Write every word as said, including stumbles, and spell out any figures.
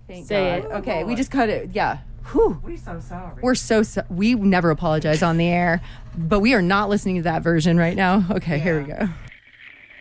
Thank Say God. it. Okay, we just cut it. Yeah. Whew. We're so sorry. We're so, so we never apologize on the air, but we are not listening to that version right now. Okay, here we Yeah. go.